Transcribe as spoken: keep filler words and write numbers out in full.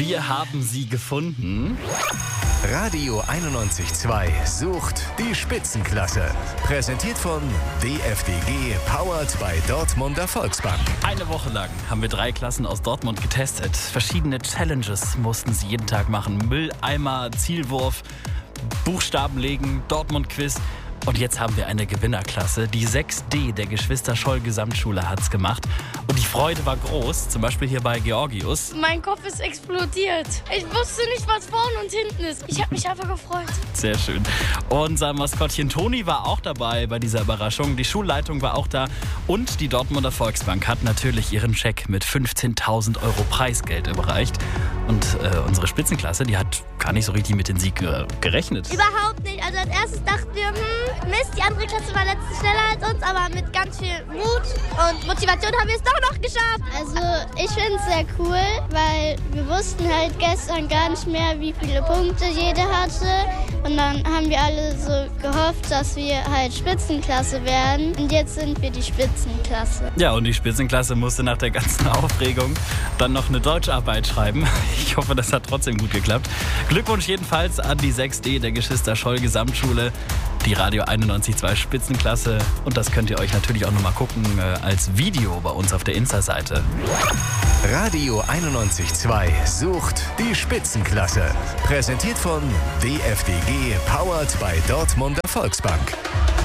Wir haben sie gefunden. Radio einundneunzig Komma zwei sucht die Spitzenklasse. Präsentiert von D F D G, powered by Dortmunder Volksbank. Eine Woche lang haben wir drei Klassen aus Dortmund getestet. Verschiedene Challenges mussten sie jeden Tag machen. Mülleimer, Zielwurf, Buchstaben legen, Dortmund-Quiz. Und jetzt haben wir eine Gewinnerklasse. Die sechs D der Geschwister-Scholl-Gesamtschule hat's gemacht. Und die Freude war groß, zum Beispiel hier bei Georgius. Mein Kopf ist explodiert. Ich wusste nicht, was vorne und hinten ist. Ich habe mich einfach gefreut. Sehr schön. Unser Maskottchen Toni war auch dabei bei dieser Überraschung. Die Schulleitung war auch da. Und die Dortmunder Volksbank hat natürlich ihren Scheck mit fünfzehntausend Euro Preisgeld überreicht. Und äh, unsere Spitzenklasse, die hat gar nicht so richtig mit dem Sieg äh, gerechnet. Überhaupt nicht. Also als erstes dachten wir, hm, Mist, die andere Klasse war letztens schneller als uns, aber mit ganz viel Mut und Motivation haben wir es doch noch geschafft. Also ich finde es sehr cool, weil wir wussten halt gestern gar nicht mehr, wie viele Punkte jeder hatte. Und dann haben wir alle so gehofft, dass wir halt Spitzenklasse werden. Und jetzt sind wir die Spitzenklasse. Ja, und die Spitzenklasse musste nach der ganzen Aufregung dann noch eine Deutscharbeit schreiben. Ich hoffe, das hat trotzdem gut geklappt. Glückwunsch jedenfalls an die sechs D der Geschwister-Scholl-Gesamtschule, die Radio einundneunzig Komma zwei Spitzenklasse. Und das könnt ihr euch natürlich auch nochmal gucken äh, als Video bei uns auf der Insta-Seite. Radio einundneunzig Komma zwei sucht die Spitzenklasse. Präsentiert von D F D G, powered by Dortmunder Volksbank.